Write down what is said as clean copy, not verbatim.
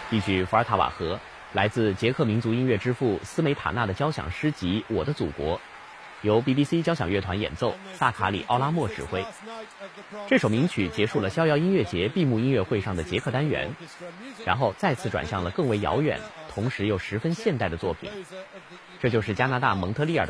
一曲伏尔塔瓦河，来自捷克民族音乐之父斯梅塔纳的交响诗集《我的祖国》，由 BBC 交响乐团演奏，萨卡里·奥拉莫指挥。这首名曲结束了逍遥音乐节闭幕音乐会上的捷克单元，然后再次转向了更为遥远，同时又十分现代的作品。这就是加拿大蒙特利尔的